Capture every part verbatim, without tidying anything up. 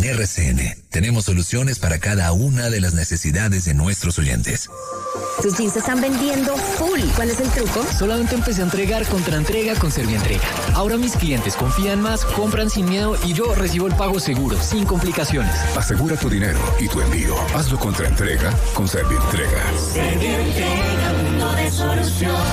En R C N tenemos soluciones para cada una de las necesidades de nuestros oyentes. Tus jeans se están vendiendo full. ¿Cuál es el truco? Solamente empecé a entregar contra entrega con Servientrega. Ahora mis clientes confían más, compran sin miedo y yo recibo el pago seguro, sin complicaciones. Asegura tu dinero y tu envío. Hazlo contra entrega con Servientrega. Servientrega, mundo de soluciones.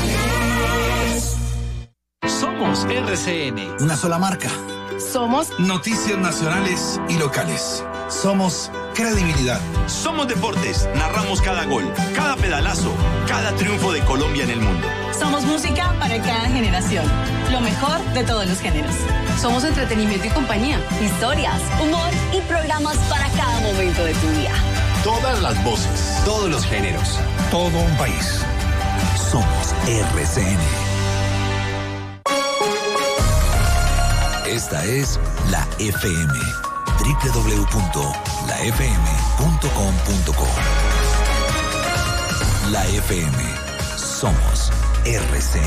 Somos R C N. Una sola marca. Somos noticias nacionales y locales. Somos credibilidad. Somos deportes. Narramos cada gol, cada pedalazo, cada triunfo de Colombia en el mundo. Somos música para cada generación. Lo mejor de todos los géneros. Somos entretenimiento y compañía. Historias, humor y programas para cada momento de tu día. Todas las voces. Todos los géneros. Todo un país. Somos R C N. Esta es la F M. doble u doble u doble u punto la f m punto com punto co. La F M. Somos R C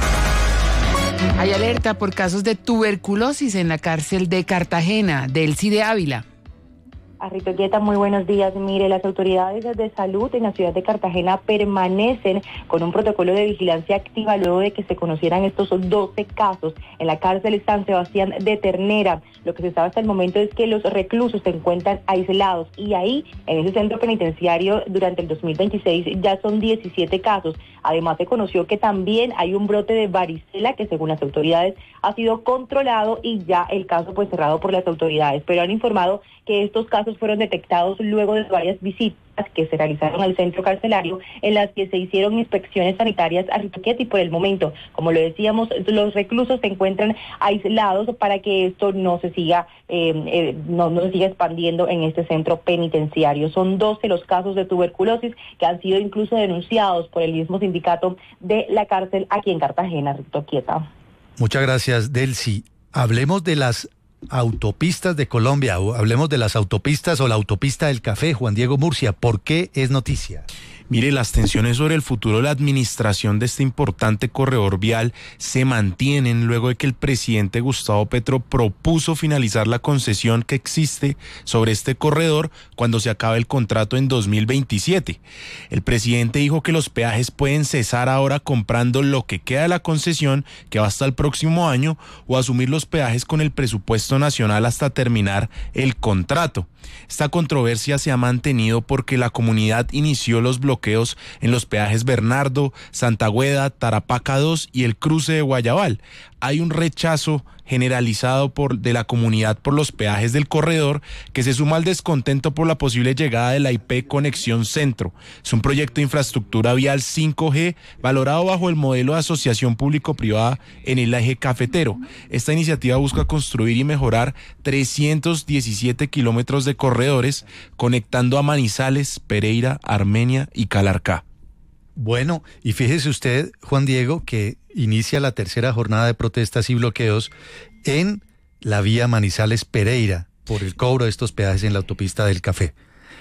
N. Hay alerta por casos de tuberculosis en la cárcel de Cartagena. Delcy de Ávila. Arritoquieta, muy buenos días. Mire, las autoridades de salud en la ciudad de Cartagena permanecen con un protocolo de vigilancia activa luego de que se conocieran estos doce casos en la cárcel San Sebastián de Ternera. Lo que se sabe hasta el momento es que los reclusos se encuentran aislados y ahí, en ese centro penitenciario, durante el dos mil veintiséis ya son diecisiete casos. Además, se conoció que también hay un brote de varicela que, según las autoridades, ha sido controlado y ya el caso pues cerrado por las autoridades. Pero han informado que estos casos fueron detectados luego de varias visitas que se realizaron al centro carcelario en las que se hicieron inspecciones sanitarias a Arritoquieta y por el momento, como lo decíamos, los reclusos se encuentran aislados para que esto no se siga eh, eh, no, no se siga expandiendo en este centro penitenciario. Son doce los casos de tuberculosis que han sido incluso denunciados por el mismo sindicato de la cárcel aquí en Cartagena, Arritoquieta. Muchas gracias, Delcy. Hablemos de las autopistas de Colombia, o hablemos de las autopistas o la autopista del café. Juan Diego Murcia, ¿por qué es noticia? Mire, las tensiones sobre el futuro de la administración de este importante corredor vial se mantienen luego de que el presidente Gustavo Petro propuso finalizar la concesión que existe sobre este corredor cuando se acabe el contrato en dos mil veintisiete. El presidente dijo que los peajes pueden cesar ahora comprando lo que queda de la concesión, que va hasta el próximo año, o asumir los peajes con el presupuesto nacional hasta terminar el contrato. Esta controversia se ha mantenido porque la comunidad inició los bloqueos en los peajes Bernardo, Santagüeda, Tarapaca dos y el cruce de Guayabal. Hay un rechazo generalizado por, de la comunidad por los peajes del corredor, que se suma al descontento por la posible llegada de la I P Conexión Centro. Es un proyecto de infraestructura vial cinco G valorado bajo el modelo de asociación público-privada en el eje cafetero. Esta iniciativa busca construir y mejorar trescientos diecisiete kilómetros de corredores conectando a Manizales, Pereira, Armenia y Calarcá. Bueno, y fíjese usted, Juan Diego, que inicia la tercera jornada de protestas y bloqueos en la vía Manizales-Pereira por el cobro de estos peajes en la autopista del café.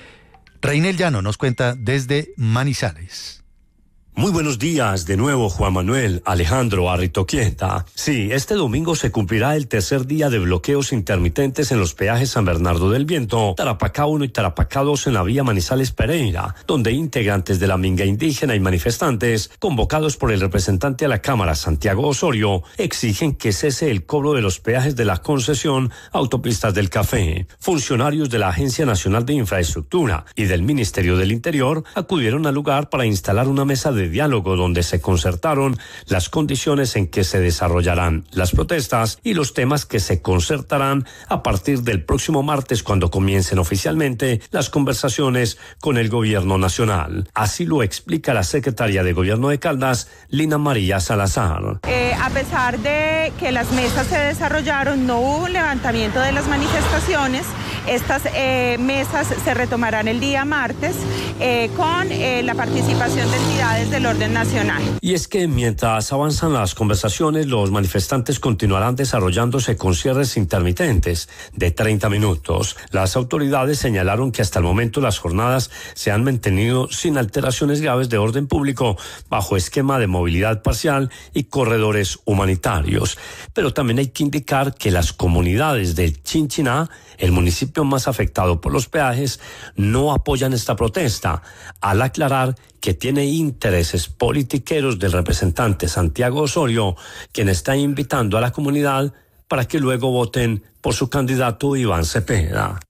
Reinel Llano nos cuenta desde Manizales. Muy buenos días de nuevo, Juan Manuel, Alejandro, Arritoquieta. Sí, este domingo se cumplirá el tercer día de bloqueos intermitentes en los peajes San Bernardo del Viento, Tarapacá uno y Tarapacá dos en la vía Manizales-Pereira, donde integrantes de la minga indígena y manifestantes, convocados por el representante a la Cámara, Santiago Osorio, exigen que cese el cobro de los peajes de la concesión Autopistas del Café. Funcionarios de la Agencia Nacional de Infraestructura y del Ministerio del Interior acudieron al lugar para instalar una mesa de diálogo donde se concertaron las condiciones en que se desarrollarán las protestas y los temas que se concertarán a partir del próximo martes cuando comiencen oficialmente las conversaciones con el gobierno nacional. Así lo explica la secretaria de Gobierno de Caldas, Lina María Salazar. Eh, a pesar de que las mesas se desarrollaron, no hubo un levantamiento de las manifestaciones. Estas eh, mesas se retomarán el día martes eh, con eh, la participación de entidades del orden nacional. Y es que mientras avanzan las conversaciones, los manifestantes continuarán desarrollándose con cierres intermitentes de treinta minutos. Las autoridades señalaron que hasta el momento las jornadas se han mantenido sin alteraciones graves de orden público, bajo esquema de movilidad parcial y corredores humanitarios. Pero también hay que indicar que las comunidades del Chinchiná, el municipio municipio más afectado por los peajes, no apoyan esta protesta, al aclarar que tiene intereses politiqueros del representante Santiago Osorio, quien está invitando a la comunidad para que luego voten por su candidato Iván Cepeda.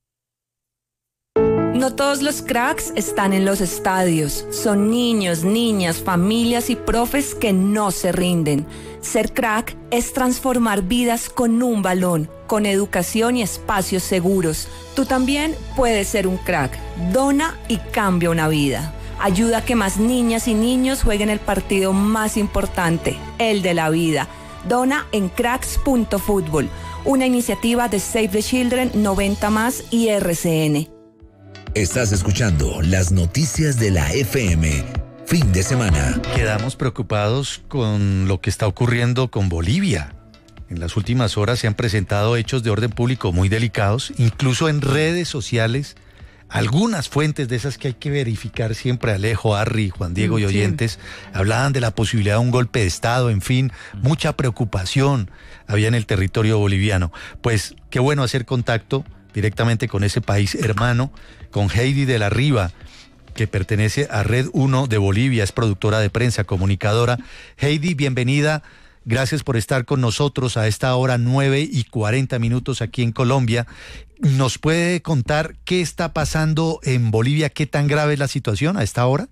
No todos los cracks están en los estadios. Son niños, niñas, familias y profes que no se rinden. Ser crack es transformar vidas con un balón, con educación y espacios seguros. Tú también puedes ser un crack. Dona y cambia una vida. Ayuda a que más niñas y niños jueguen el partido más importante, el de la vida. Dona en cracks punto fútbol, una iniciativa de Save the Children, noventa más y R C N. Estás escuchando las noticias de la F M, fin de semana. Quedamos preocupados con lo que está ocurriendo con Bolivia. En las últimas horas se han presentado hechos de orden público muy delicados, incluso en redes sociales. Algunas fuentes de esas que hay que verificar siempre, Alejo, Harry, Juan Diego y oyentes, hablaban de la posibilidad de un golpe de Estado, en fin, mucha preocupación había en el territorio boliviano. Pues qué bueno hacer contacto directamente con ese país hermano, con Heidi de la Riva, que pertenece a Red uno de Bolivia, es productora de prensa, comunicadora. Heidi, bienvenida, gracias por estar con nosotros a esta hora nueve y cuarenta minutos aquí en Colombia. ¿Nos puede contar qué está pasando en Bolivia? ¿Qué tan grave es la situación a esta hora?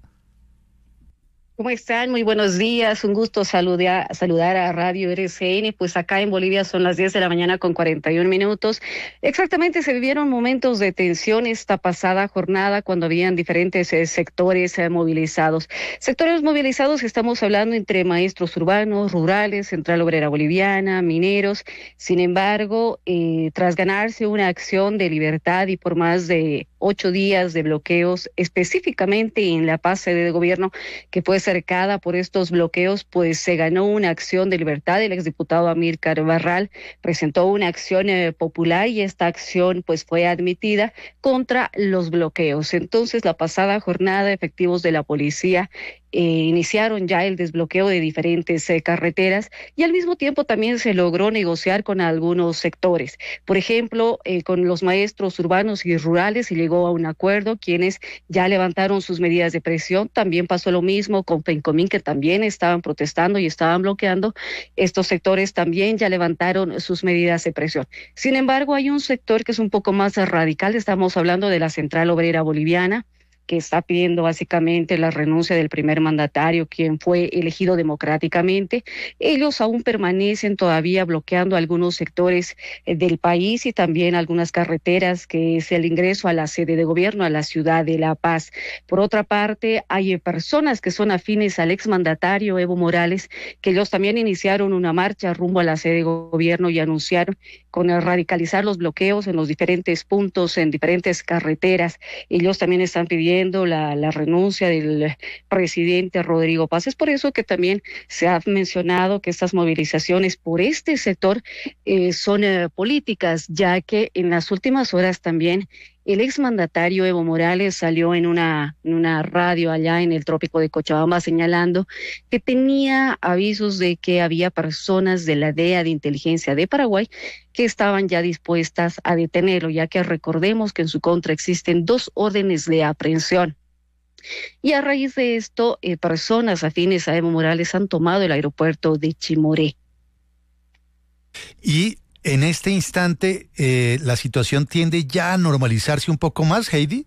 ¿Cómo están? Muy buenos días. Un gusto saludar, saludar a Radio R C N. Pues acá en Bolivia son las diez de la mañana con cuarenta y un minutos. Exactamente, se vivieron momentos de tensión esta pasada jornada cuando habían diferentes eh, sectores eh, movilizados. Sectores movilizados, estamos hablando entre maestros urbanos, rurales, Central Obrera Boliviana, mineros. Sin embargo, eh, tras ganarse una acción de libertad y por más de ocho días de bloqueos, específicamente en la base de gobierno que fue cercada por estos bloqueos, pues se ganó una acción de libertad. El exdiputado Amílcar Barral presentó una acción eh, popular y esta acción pues fue admitida contra los bloqueos. Entonces, la pasada jornada, efectivos de la policía Eh, iniciaron ya el desbloqueo de diferentes eh, carreteras y al mismo tiempo también se logró negociar con algunos sectores. Por ejemplo, eh, con los maestros urbanos y rurales se llegó a un acuerdo, quienes ya levantaron sus medidas de presión. También pasó lo mismo con Pencomín, que también estaban protestando y estaban bloqueando. Estos sectores también ya levantaron sus medidas de presión. Sin embargo, hay un sector que es un poco más radical. Estamos hablando de la Central Obrera Boliviana, que está pidiendo básicamente la renuncia del primer mandatario, quien fue elegido democráticamente. Ellos aún permanecen todavía bloqueando algunos sectores del país y también algunas carreteras, que es el ingreso a la sede de gobierno, a la ciudad de La Paz. Por otra parte, hay personas que son afines al exmandatario Evo Morales, que ellos también iniciaron una marcha rumbo a la sede de gobierno y anunciaron con el radicalizar los bloqueos en los diferentes puntos, en diferentes carreteras. Ellos también están pidiendo La, la renuncia del presidente Rodrigo Paz. Es por eso que también se ha mencionado que estas movilizaciones por este sector eh, son eh, políticas, ya que en las últimas horas también el exmandatario Evo Morales salió en una, en una radio allá en el trópico de Cochabamba señalando que tenía avisos de que había personas de la D E A de inteligencia de Paraguay que estaban ya dispuestas a detenerlo, ya que recordemos que en su contra existen dos órdenes de aprehensión. Y a raíz de esto, eh, personas afines a Evo Morales han tomado el aeropuerto de Chimoré. Y en este instante, eh, ¿la situación tiende ya a normalizarse un poco más, Heidi?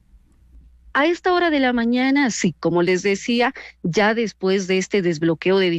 A esta hora de la mañana, sí, como les decía, ya después de este desbloqueo de